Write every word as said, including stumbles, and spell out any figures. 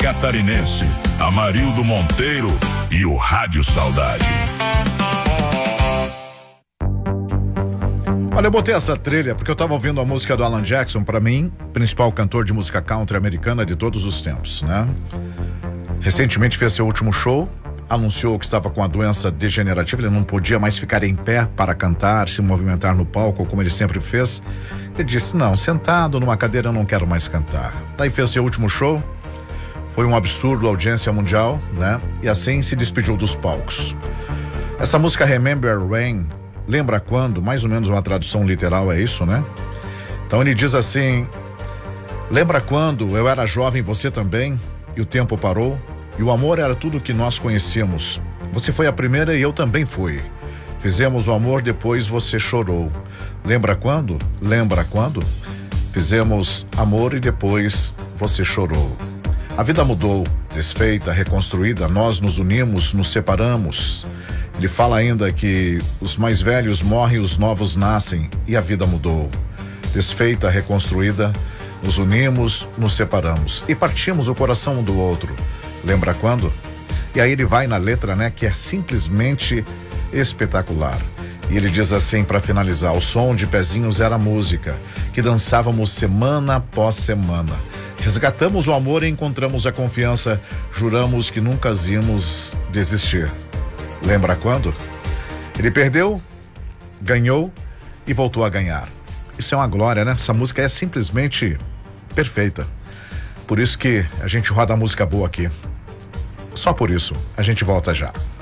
catarinense, Amarildo Monteiro e o Rádio Saudade. Olha, eu botei essa trilha porque eu tava ouvindo a música do Alan Jackson, pra mim, principal cantor de música country americana de todos os tempos, né? Recentemente fez seu último show, anunciou que estava com a doença degenerativa, ele não podia mais ficar em pé para cantar, se movimentar no palco como ele sempre fez. Ele disse, não, sentado numa cadeira eu não quero mais cantar. Daí fez seu último show, foi um absurdo, audiência mundial, né? E assim se despediu dos palcos. Essa música Remember When, lembra quando, mais ou menos uma tradução literal é isso, né? Então ele diz assim, lembra quando eu era jovem, você também, e o tempo parou, e o amor era tudo que nós conhecíamos. Você foi a primeira e eu também fui. Fizemos o amor, depois você chorou. Lembra quando? Lembra quando? Fizemos amor e depois você chorou. A vida mudou, desfeita, reconstruída, nós nos unimos, nos separamos. Ele fala ainda que os mais velhos morrem, os novos nascem, e a vida mudou. Desfeita, reconstruída, nos unimos, nos separamos e partimos o coração um do outro. Lembra quando? E aí ele vai na letra, né, que é simplesmente espetacular. E ele diz assim para finalizar, o som de pezinhos era música, que dançávamos semana após semana. Resgatamos o amor e encontramos a confiança, juramos que nunca íamos desistir. Lembra quando? Ele perdeu, ganhou e voltou a ganhar. Isso é uma glória, né? Essa música é simplesmente perfeita. Por isso que a gente roda a música boa aqui. Só por isso, a gente volta já.